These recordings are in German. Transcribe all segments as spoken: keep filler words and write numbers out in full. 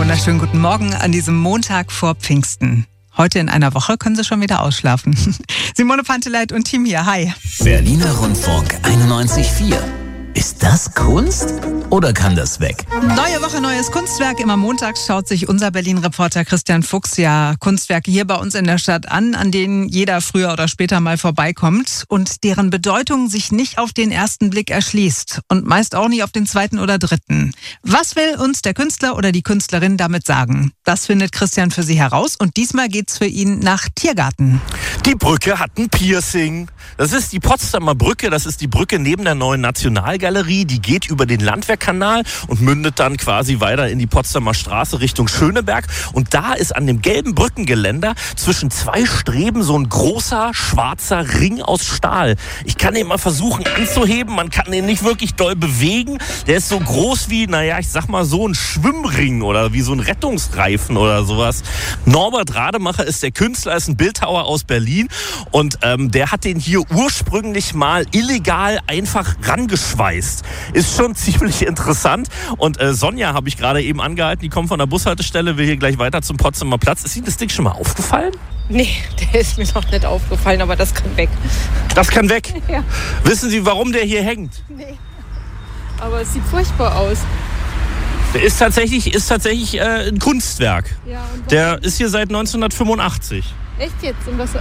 wunderschönen guten Morgen an diesem Montag vor Pfingsten. Heute in einer Woche können Sie schon wieder ausschlafen. Simone Panteleit und Team hier, hi. Berliner Rundfunk einundneunzig Komma vier. Ist das Kunst oder kann das weg? Neue Woche, neues Kunstwerk. Immer montags schaut sich unser Berlin-Reporter Christian Fuchs ja Kunstwerke hier bei uns in der Stadt an, an denen jeder früher oder später mal vorbeikommt und deren Bedeutung sich nicht auf den ersten Blick erschließt und meist auch nicht auf den zweiten oder dritten. Was will uns der Künstler oder die Künstlerin damit sagen? Das findet Christian für Sie heraus und diesmal geht's für ihn nach Tiergarten. Die Brücke hat ein Piercing. Das ist die Potsdamer Brücke, das ist die Brücke neben der neuen Nationalgalerie. Die geht über den Landwehrkanal und mündet dann quasi weiter in die Potsdamer Straße Richtung Schöneberg. Und da ist an dem gelben Brückengeländer zwischen zwei Streben so ein großer schwarzer Ring aus Stahl. Ich kann den mal versuchen anzuheben, man kann den nicht wirklich doll bewegen. Der ist so groß wie, naja, ich sag mal so ein Schwimmring oder wie so ein Rettungsreifen oder sowas. Norbert Rademacher ist der Künstler, ist ein Bildhauer aus Berlin und ähm, der hat den hier ursprünglich mal illegal einfach rangeschweißt. Ist schon ziemlich interessant. Und äh, Sonja habe ich gerade eben angehalten, die kommt von der Bushaltestelle, will hier gleich weiter zum Potsdamer Platz. Ist Ihnen das Ding schon mal aufgefallen? Nee, der ist mir noch nicht aufgefallen, aber das kann weg. Das kann weg? Ja. Wissen Sie, warum der hier hängt? Nee. Aber es sieht furchtbar aus. Der ist tatsächlich, ist tatsächlich äh, ein Kunstwerk. Ja, und der ist hier seit neunzehnhundertfünfundachtzig. echt jetzt? Und was?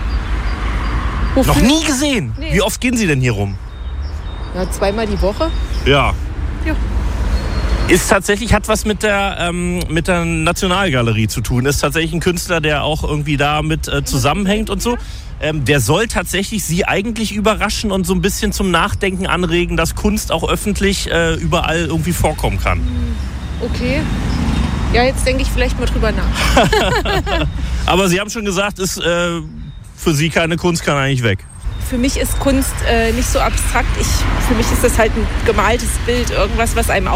Noch nie gesehen? Nee. Wie oft gehen Sie denn hier rum? Ja, zweimal die Woche. Ja. Ja. Ist tatsächlich, hat was mit der, ähm, mit der Nationalgalerie zu tun. Ist tatsächlich ein Künstler, der auch irgendwie damit äh, zusammenhängt und so. Ähm, der soll tatsächlich Sie eigentlich überraschen und so ein bisschen zum Nachdenken anregen, dass Kunst auch öffentlich äh, überall irgendwie vorkommen kann. Okay. Ja, jetzt denke ich vielleicht mal drüber nach. Aber Sie haben schon gesagt, ist äh, für Sie keine Kunst, kann eigentlich weg. Für mich ist Kunst äh, nicht so abstrakt. Ich, für mich ist das halt ein gemaltes Bild, irgendwas, was einem